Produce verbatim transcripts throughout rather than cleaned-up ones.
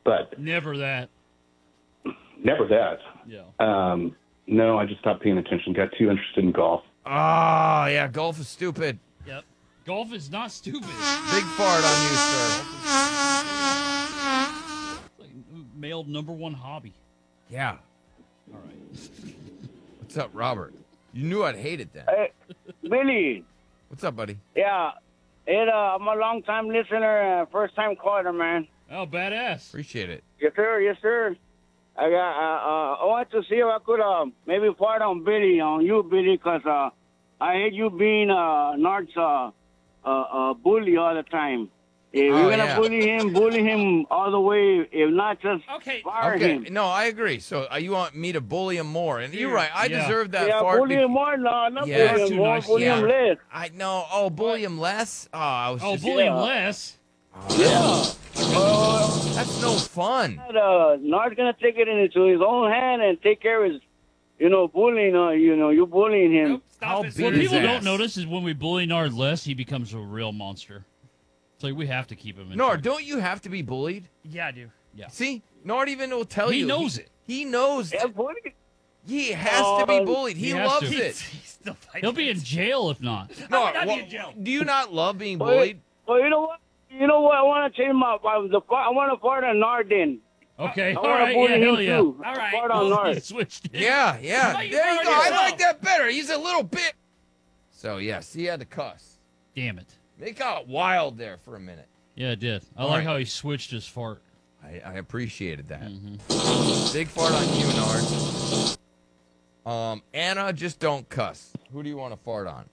but Never that. never that. Yeah. Um, no, I just stopped paying attention. Got too interested in golf. Oh, yeah, golf is stupid. Yep. Golf is not stupid. Big fart on you, sir. It's like male number one hobby. Yeah. All right. What's up, Robert? You knew I'd hate it then. Hey, Billy. What's up, buddy? Yeah. It, uh, I'm a long time listener, uh, first time caller, man. Oh, badass. Appreciate it. Yes, sir. Yes, sir. I got. Uh, uh, I want to see if I could uh, maybe fart on Billy, on you, Billy, because uh, I hate you being uh, Nard's uh, uh, uh, bully all the time. If Oh, you're gonna yeah. bully him, bully him all the way. If not, just Okay. fire Okay, him. no, I agree. So uh, you want me to bully him more? And you're right. I Yeah. deserve that Yeah, fart. bully be- him more, no, not Yeah. bully Too him more, nice. bully Yeah. him less. I know. Oh, bully him less. Oh, I was Oh, just. bully him Yeah. less. Yeah. Uh, That's no fun. uh, Nard's gonna take it into his own hand and take care of his, you know, bullying. Uh, you know, you bullying him. Nope, stop I'll it. beat What his people ass. don't notice is when we bully Nard less, he becomes a real monster. It's like we have to keep him in Nor, check. don't you have to be bullied? Yeah, I do. Yeah. See, Nord even will tell He you. knows it. He knows. Yeah, bully. He has to be Oh, bullied. He, he has loves to. it. He's still fighting. He'll be in jail if not. No, would not be wha- in jail. do you not love being Well, bullied? Well, you know what? You know what? I want to change my, my the fart. I want to fart on Nard then. Okay. I All want to right. bully Yeah. him Hell yeah. too. All right. Fart on He Nard. switched it. Yeah, yeah. Why you There you fired go. I yourself? like that better. He's a little bit. So yes, he had to cuss. Damn it. They got wild there for a minute. Yeah, it did. I All like right. how he switched his fart. I, I appreciated that. Mm-hmm. Big fart on you, Nard. Um, Anna, just don't cuss. Who do you want to fart on?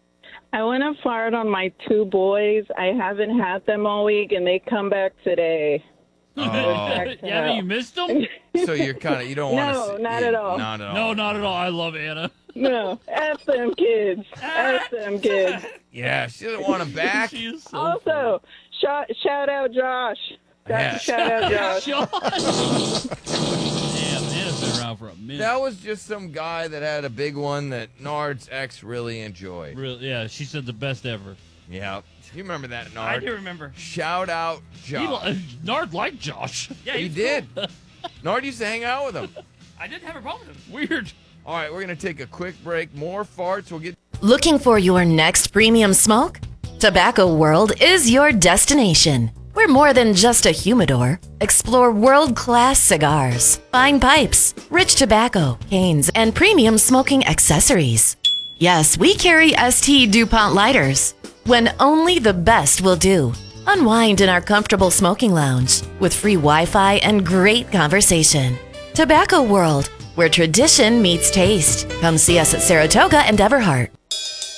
I want to fart on my two boys. I haven't had them all week, and they come back today. Oh, Yeah, but you missed him? so you're kind of you don't want to. No, not at all. Not at all. No, not at all. I love Anna. No, F them kids. F them kids. Yeah, she doesn't want him back. She is so Also, shout, shout out Josh. Yeah. Shout out Josh. Josh. Damn, Anna's been around for a minute. That was just some guy that had a big one that Nard's ex really enjoyed. Really, yeah, she said the best ever. Yeah. You remember that, I Nard? do remember. Shout out He, Josh. li- Nard liked Josh. Yeah, He he's did. cool. Nard used to hang out with him. I didn't have a problem with him. Weird. All right, we're going to take a quick break. More farts. We'll get. Looking for your next premium smoke? Tobacco World is your destination. We're more than just a humidor. Explore world-class cigars, fine pipes, rich tobacco, canes, and premium smoking accessories. Yes, we carry S T DuPont lighters. When only the best will do. Unwind in our comfortable smoking lounge with free Wi-Fi and great conversation. Tobacco World, where tradition meets taste. Come see us at Saratoga and Everhart.